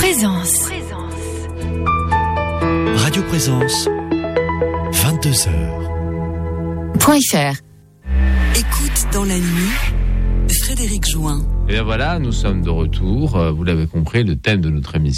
Présence. Radio Présence, 22h. .fr. Écoute dans la nuit, Frédéric Join. Et bien voilà, nous sommes de retour. Vous l'avez compris, le thème de notre émission